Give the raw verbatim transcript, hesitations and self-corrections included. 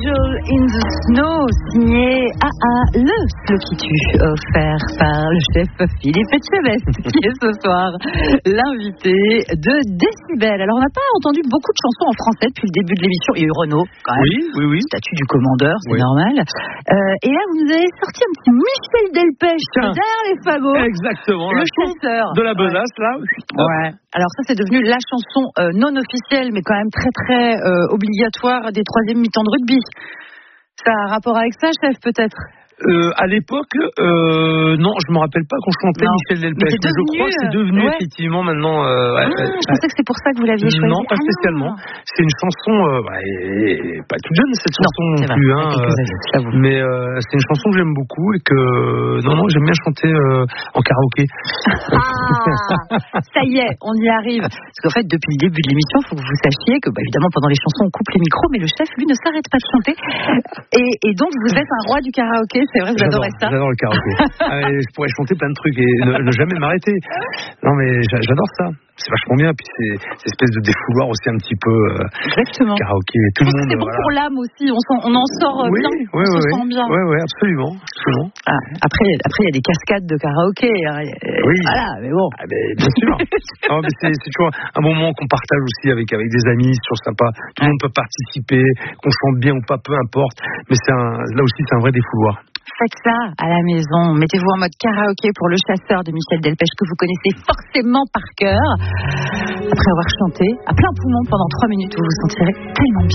Angel in the Snow, signé A A, le Slow-Qui-Tue, offert par le chef Philippe Etchebest, qui est ce soir l'invité de Décibel. Alors, on n'a pas entendu beaucoup de chansons en français depuis le début de l'émission. Il y a eu Renaud, quand même. Oui, oui, oui. Statut du commandeur, c'est oui. normal. Euh, et là, vous nous avez sorti un petit Michel Delpech, derrière les fagots. Exactement. Le chasseur. De la besace, là. Ouais. Alors ça, c'est devenu la chanson euh, non officielle, mais quand même très très euh, obligatoire des troisième mi-temps de rugby. Ça a un rapport avec ça, chef, peut-être? Euh, à l'époque, euh, non, je me rappelle pas qu'on chantait non. Michel Delpech, mais, mais je crois que c'est devenu ouais. effectivement maintenant. Euh, ah, ouais, je pensais que c'est pour ça que vous l'aviez choisi. Non, pas ah, spécialement. Non. C'est une chanson, euh, bah, et, et, pas toute jeune cette chanson non, non plus, hein, euh, mais euh, c'est une chanson que j'aime beaucoup et que non, non, j'aime bien chanter euh, en karaoké. Ah, ça y est, on y arrive. Parce qu'en fait, depuis le début de l'émission, il faut que vous sachiez que, bah, évidemment, pendant les chansons, on coupe les micros, mais le chef, lui, ne s'arrête pas de chanter. Et, et donc, vous êtes un roi du karaoké. C'est vrai, vous j'adore, adorez ça. J'adore le karaoké. ah, je pourrais chanter plein de trucs et ne, ne jamais m'arrêter. Non, mais j'adore ça. C'est vachement bien. Puis c'est cette espèce de défouloir aussi un petit peu. Euh, Exactement. Karaoké. Tout le monde. C'est bon voilà. pour l'âme aussi. On, on en sort oui, bien. Oui, on oui, se oui. sent bien. Oui, oui, absolument. absolument. Ah, après, après, il y a des cascades de karaoké. Hein. Oui. Voilà, mais bon. Ah, mais bien sûr. non, mais c'est, c'est toujours un moment qu'on partage aussi avec, avec des amis. C'est toujours sympa. Tout le monde peut participer, qu'on chante bien ou pas, peu importe. Mais c'est un, là aussi, c'est un vrai défouloir. Faites ça à la maison. Mettez-vous en mode karaoké pour Le Chasseur de Michel Delpech, que vous connaissez forcément par cœur. Après avoir chanté à plein poumon pendant trois minutes, vous vous sentirez tellement bien.